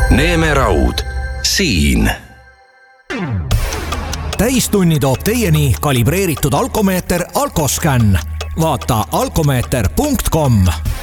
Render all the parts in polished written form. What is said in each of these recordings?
Neeme Raud, siin. Täistunni toob teieni kalibreeritud alkomeeter Alkoscan. Vaata alkomeeter.com.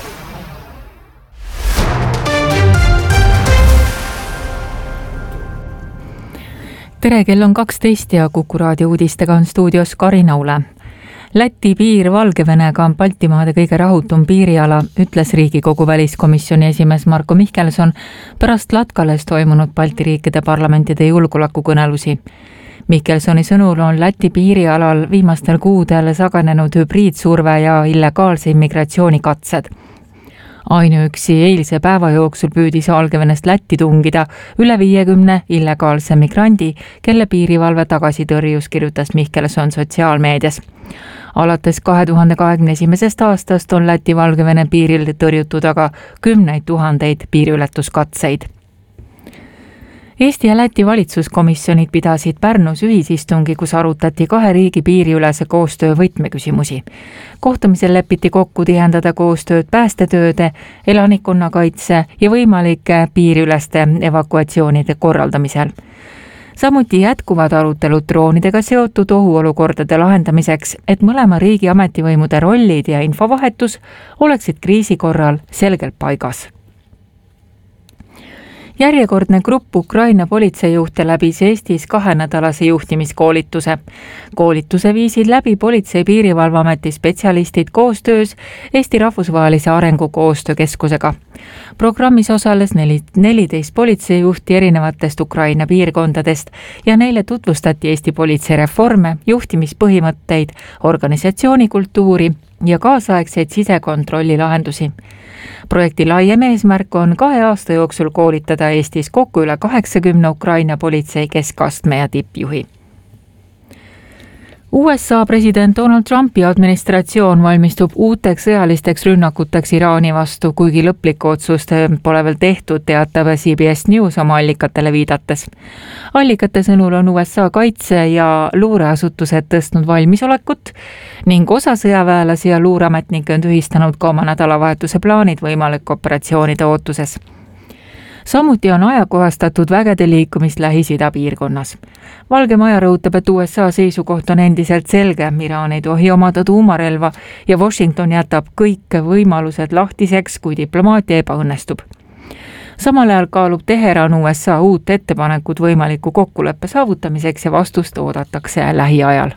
Tere, kell on 12 ja Kuku raadio uudistega on stuudios Karin Aule. Läti piir Valgevenega on Baltimaade kõige rahutum piiriala, ütles Riigikogu väliskomisjoni esimees Marko Mihkelson pärast Latkales toimunud Balti riikide parlamentide julgeolekukõnelusi. Mihkelsoni sõnul on Läti piirialal viimastel kuudel saganenud hübriidsurve ja illegaalse immigratsioonikatted. Ainuüksi eilse päeva jooksul püüdis Valgevenest Lätti tungida üle 50 illegaalse migrandi, kelle piirivalve tagasi tõrjus, kirjutas Mihkelson sotsiaalmeedias. Alates 2021. aastast on Läti-Valgevene piiril tõrjutud aga 10 000 piiriületuskatseid. Eesti ja Läti valitsuskomisjonid pidasid Pärnus ühisistungi, kus arutati kahe riigi piiriülese koostöö võtmeküsimusi. Kohtumisel lepiti kokku tihendada koostööd päästetööde, elanikkonnakaitse ja võimalike piiriüleste evakuatsioonide korraldamisel. Samuti jätkuvad arutelud droonidega seotud ohuolukordade lahendamiseks, et mõlema riigi ametivõimude rollid ja infovahetus oleksid kriisi korral selgelt paigas. Järjekordne grupp Ukraina politseijuhte läbis Eestis 2-nädalase juhtimiskoolituse. Koolituse viisid läbi Politsei- Piirivalveameti spetsialistid koostöös Eesti Rahvusvahelise Arengukoostöökeskusega. Programmis osales 14 politseijuhti erinevatest Ukraina piirkondadest ja neile tutvustati Eesti politsei reforme, juhtimispõhimõtteid, organisatsioonikultuuri ja kaasaegseid sisekontrolli lahendusi. Projekti laiem eesmärk on 2 aasta jooksul koolitada Eestis kokku üle 80 Ukraina politsei keskastme ja tippjuhi. USA president Donald Trumpi administratsioon valmistub uuteks sõjalisteks rünnakuteks Iraani vastu, kuigi lõplikku otsust pole veel tehtud, teatab CBS News oma allikatele viidates. Allikate sõnul on USA kaitse- ja luureasutused tõstnud valmisolekut ning osa sõjaväelasi ja luureametnikke on tühistanud ka oma nädalavahetuse plaanid võimalike operatsioonide ootuses. Samuti on ajakohastatud vägede liikumist Lähis-Ida piirkonnas. Valge Maja rõhutab, et USA seisukoht on endiselt selge, Iraan ei tohi omada tuumarelva ja Washington jätab kõik võimalused lahtiseks, kui diplomaatia ebaõnnestub. Samal ajal kaalub Teheran USA uut ettepanekut võimaliku kokkuleppe saavutamiseks ja vastust oodatakse lähiajal.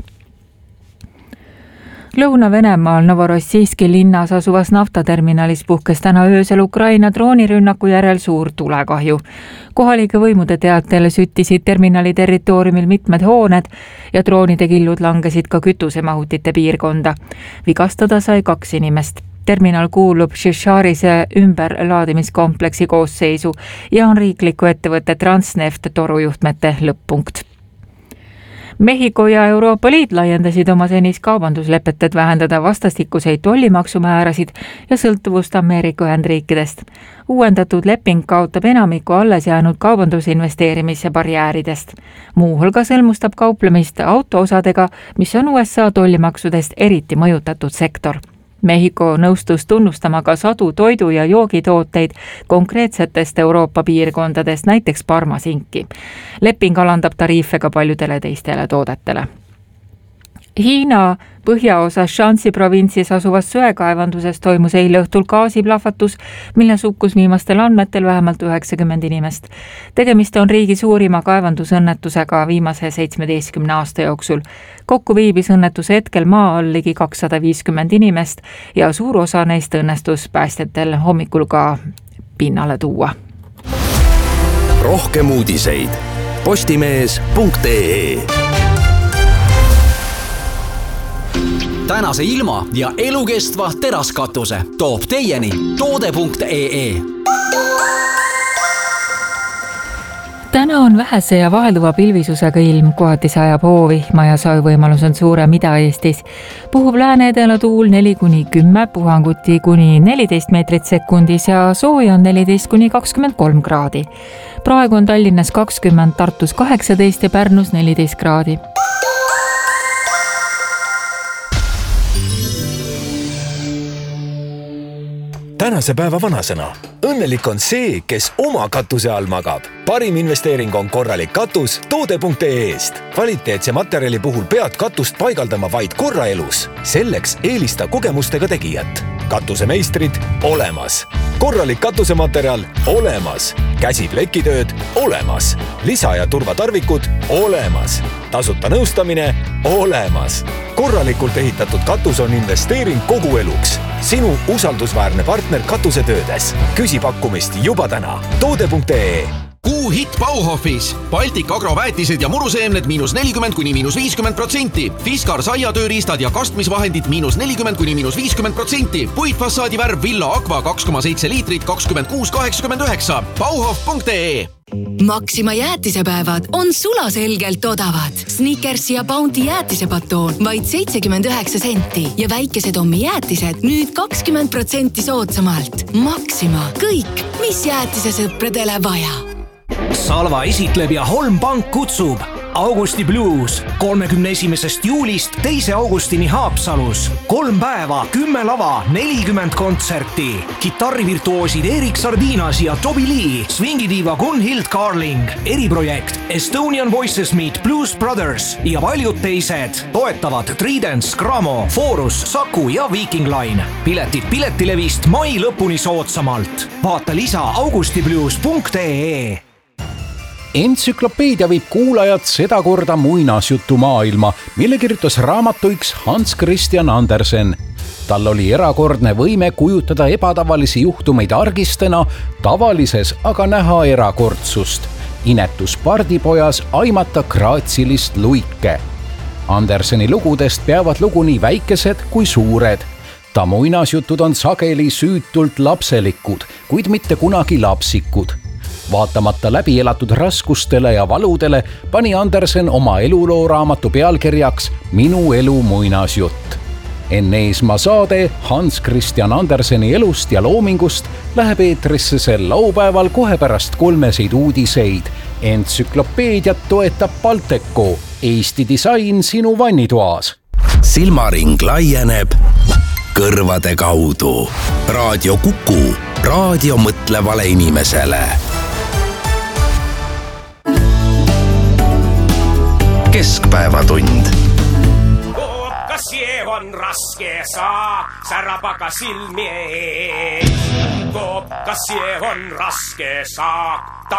Lõuna-Venemaal Novorossijski linnas asuvas naftaterminalis puhkes täna öösel Ukraina droonirünnaku järel suur tulekahju. Kohalike võimude teatel süttisid terminali territooriumil mitmed hooned ja droonide killud langesid ka kütusemahutite piirkonda. Vigastada sai 2 inimest. Terminal kuulub Šešarise ümberlaadimiskompleksi koosseisu ja on riikliku ettevõtte Transneft torujuhtmete lõpp-punkt. Mehhiko ja Euroopa Liit laiendasid oma senis kaubanduslepet, et vähendada vastastikuseid tollimaksumäärasid ja sõltuvust Ameerika Ühendriikidest. Uuendatud leping kaotab enamiku alles jäänud kaubandusinvesteerimise barjääridest. Muuhulgas hõlmustab kauplemist autoosadega, mis on USA tollimaksudest eriti mõjutatud sektor. Mehhiko nõustus tunnustama ka sadu toidu- ja joogitooteid konkreetsetest Euroopa piirkondadest, näiteks parmasinki. Leping alandab tariife ka paljudele teistele toodetele. Hiina põhjaosas Shanxi provintsis asuvas söekaevanduses toimus eile õhtul gaasiplahvatus, milles hukkus viimastel andmetel vähemalt 90 inimest. Tegemist on riigi suurima kaevandusõnnetusega viimase 17 aasta jooksul. Kokku viibis õnnetuse hetkel maa all ligi 250 inimest ja suur osa neist õnnestus päästjatel hommikul ka pinnale tuua. Rohkem uudiseid postimees.ee. Tänase ilma ja elukestva teraskatuse toob teieni toode.ee. Täna on vähese ja vahelduva pilvisusega ilm, kohati sajab hoovihma ja sajuvõimalus on suurem Ida-Eestis. Puhub lääne-edela tuul 4-10, puhanguti kuni 14 meetrit sekundis ja sooja on 14-23 kraadi. Praegu on Tallinnas 20, Tartus 18 ja Pärnus 14 kraadi. tänase päeva vanasõna. Õnnelik on see, kes oma katuse all magab. Parim investeering on korralik katus toode.ee-st. Kvaliteetse materjali puhul pead katust paigaldama vaid korra elus. Selleks eelista kogemustega tegijat. Katusemeistrid olemas. Korralik katusematerjal olemas. Käsiplekitööd olemas. Lisa- ja turvatarvikud olemas. Tasuta nõustamine olemas. Korralikult ehitatud katus on investeering kogu eluks. Sinu usaldusväärne partner katusetöödes. Küsi pakkumist juba täna. Toode.ee. Kuu hitt Bauhofis. Baltic Agro väetised ja muruseemned -40––50%. Fiskar saiatööriistad ja kastmisvahendid -40––50%. Puitfassaadi värv Villa Aqua 2,7 liitrit 26,89. Bauhof.ee. Maxima jäätisepäevad on sulaselgelt odavad. Snickers ja Bounty jäätisepatoon vaid 79 senti ja väikesed Ommi jäätised nüüd 20% soodsamalt. Maxima. Kõik, mis jäätisesõpradele vaja. Salva esitleb ja Holm Pank kutsub Augusti Blues 31. juulist 2. augustini Haapsalus. 3 päeva, 10 lava, 40 kontserti. Kitarrivirtuoosid Erik Sardinas ja Toby Lee, swingidiiva Gunhild Carling, eriprojekt Estonian Voices Meet Blues Brothers ja paljud teised. Toetavad Tridents, Gramo, Forus, Saku ja Viking Line. Piletid Piletilevist mai lõpuni soodsamalt. Vaata lisa augustiblues.ee. Entsüklopeedia viib kuulajad sedakorda muinasjutu maailma, mille kirjutas raamatuiks Hans Christian Andersen. Tal oli erakordne võime kujutada ebatavalisi juhtumeid argistena, tavalises aga näha erakordsust. Inetus pardipojas aimata graatsilist luike. Anderseni lugudest peavad lugu nii väikesed kui suured. Ta muinasjutud on sageli süütult lapselikud, kuid mitte kunagi lapsikud. Vaatamata läbi elatud raskustele ja valudele pani Andersen oma elulooraamatu pealkirjaks Minu elu muinasjutt. Enne Eesmaa saade Hans Christian Anderseni elust ja loomingust läheb eetrisse sel laupäeval kohe pärast 3 uudiseid. Entsüklopeediat toetab Balteco, Eesti disain sinu vannitoas. Silmaring laieneb kõrvade kaudu. Raadio Kuku, raadio mõtlevale inimesele. Keskpäevatund. Kas see on raske saa, särab aga silmi ees. Kas see on raske saa,